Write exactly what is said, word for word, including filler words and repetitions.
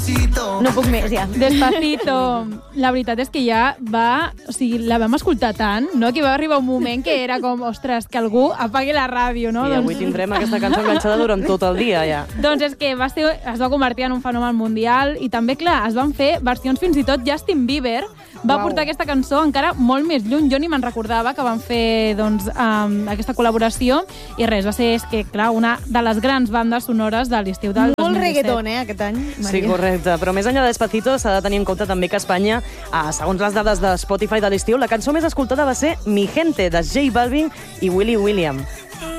No puc més, ja. Despacito. La veritat és que ja va... O sigui, la vam escoltar tant, no?, que va arribar un moment que era com, ostres, que algú apagui la ràdio, no? I doncs... avui tindrem aquesta cançó enganxada durant tot el dia, ja. Doncs és que va ser, es va convertir en un fenomen mundial i també, clar, es van fer versions fins i tot Justin Bieber va Uau. portar aquesta cançó encara molt més lluny. Jo ni me'n recordava que van fer doncs, um, aquesta col·laboració i res, va ser, és que, clar, una de les grans bandes sonores de l'estiu del dos mil Molt disset. reggaeton, eh, aquest any, Maria. Sí, correcte. Però més enllà de Despacito s'ha de tenir en compte també que a Espanya, eh, segons les dades de Spotify de l'estiu, la cançó més escoltada va ser Mi Gente, de J Balvin i Willy William.